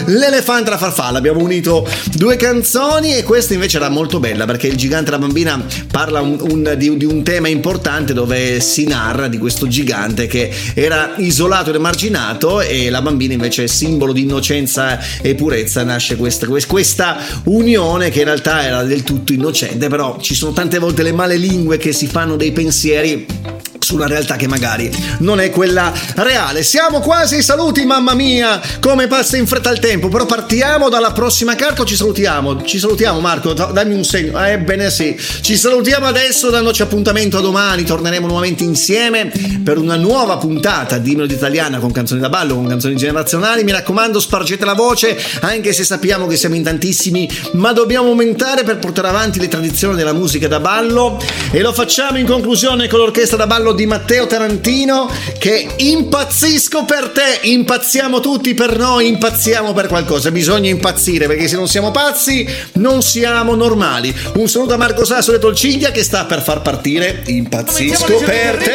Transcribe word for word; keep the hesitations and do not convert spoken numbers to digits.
L'elefante e la farfalla. Abbiamo unito due canzoni e questa invece era molto bella perché Il gigante e la bambina parla un, un, di, di un tema importante dove si narra di questo gigante che era isolato ed emarginato e la bambina invece è simbolo di innocenza e purezza. Nasce questa, questa unione che in realtà era del tutto innocente, però ci sono tante volte le male lingue che si fanno dei pensieri su una realtà che magari non è quella reale. Siamo quasi ai saluti, mamma mia, come passa in fretta il tempo, però partiamo dalla prossima carta o ci salutiamo? Ci salutiamo, Marco, dammi un segno. Ebbene sì, ci salutiamo adesso dandoci appuntamento a domani, torneremo nuovamente insieme per una nuova puntata di Melodia Italiana con canzoni da ballo, con canzoni generazionali. Mi raccomando, spargete la voce, anche se sappiamo che siamo in tantissimi, ma dobbiamo aumentare per portare avanti le tradizioni della musica da ballo e lo facciamo in conclusione con l'orchestra da ballo di Matteo Tarantino, che impazzisco per te, impazziamo tutti per noi, impazziamo per qualcosa, bisogna impazzire perché se non siamo pazzi non siamo normali. Un saluto a Marco Sasso e Tolcindia che sta per far partire Impazzisco per te.